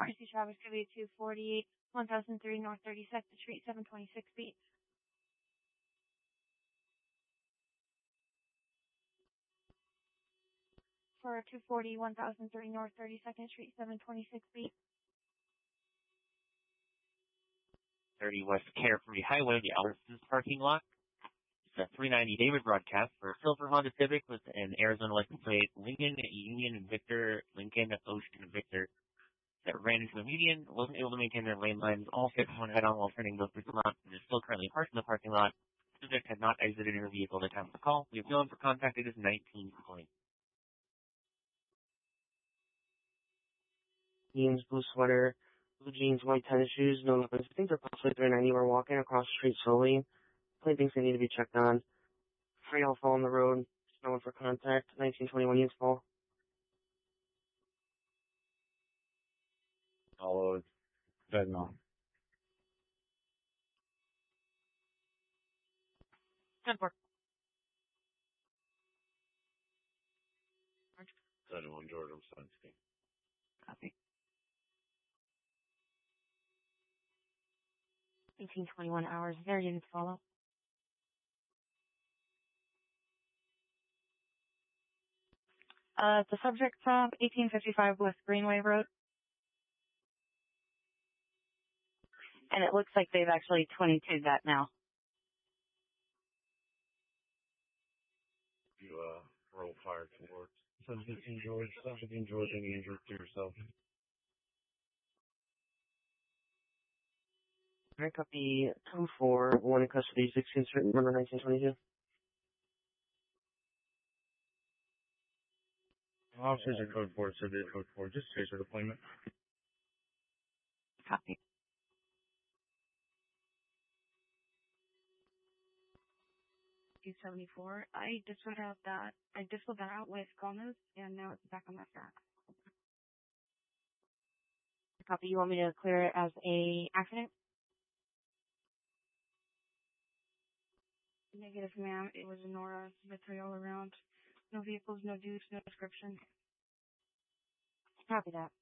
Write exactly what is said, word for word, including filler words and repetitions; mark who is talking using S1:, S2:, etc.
S1: R C Travis W two forty-eight, one thousand three North thirty-second Street, seven twenty-six feet. For two forty, one thousand three North thirty-second Street, seven twenty-six feet.
S2: thirty West Carefree Highway, the Albertsons parking lot. It's a three ninety David broadcast for a silver Honda Civic with an Arizona license plate, Lincoln, Union, and Victor, Lincoln, Ocean, and Victor, that ran into the median, wasn't able to maintain their lane lines, all hit one head-on while turning both through the lot, and is still currently parked in the parking lot. The subject had not exited her vehicle at the time of the call. We have no one for contact. It is nineteen twenty.
S3: Jeans, blue sweater, blue jeans, white tennis shoes, no weapons. I think they're possibly three ninety. We're walking across the street slowly. Plate things they need to be checked on. Free all fall on the road. No one for contact. nineteen twenty-one units fall.
S4: Followed. Fentanyl.
S1: Good work.
S4: seventy-one Georgia Sunstein.
S1: Copy. eighteen twenty-one hours. Their units follow. Uh, the subject from eighteen fifty-five West Greenway Road. And it looks like they've actually twenty-two'd that now.
S4: You, uh, roll fire towards seventeen George, seventeen George, any injured to yourself?
S3: I copy two four, one in custody, sixteen certain, number nineteen twenty-two.
S4: Officers are code four, so they code four, just tracer deployment.
S1: Copy. two seventy-four. I just went out that, I just went that out with Gomez, and now it's back on my stack. Copy. You want me to clear it as a accident? Negative, ma'am. It was a Nora victory all around. No vehicles, no dudes, no description. Copy that.